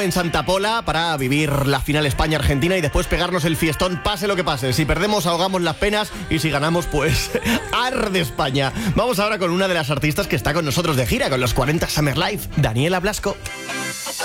En Santa Pola para vivir la final España-Argentina y después pegarnos el fiestón, pase lo que pase. Si perdemos, ahogamos las penas y si ganamos, pues arde España. Vamos ahora con una de las artistas que está con nosotros de gira con los 40 Summer Live, Daniela Blasco.